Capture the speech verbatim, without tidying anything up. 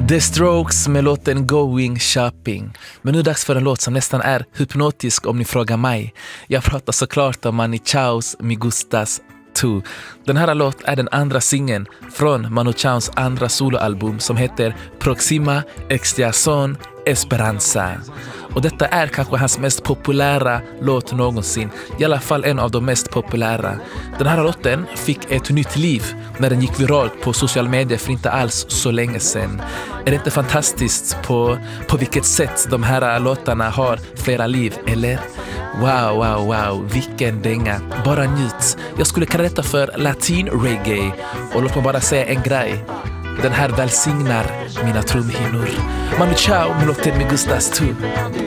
The Strokes med låten Going Shopping. Men nu är det dags för en låt som nästan är hypnotisk om ni frågar mig. Jag pratar såklart om Manu Chaos Me Gustas två. Den här låt är den andra singeln från Manu Chaos andra soloalbum som heter Proxima Extiación Esperanza. Och detta är kanske hans mest populära låt någonsin. I alla fall en av de mest populära. Den här låten fick ett nytt liv när den gick viralt på social media för inte alls så länge sedan. Är det inte fantastiskt på, på vilket sätt de här låtarna har flera liv, eller? Wow, wow, wow, vilken dänga. Bara njut. Jag skulle kalla detta för latin reggae. Och låt mig bara säga en grej. Den här välsignar mina trumhinnor. Manu Chao med låten Me Gustas två.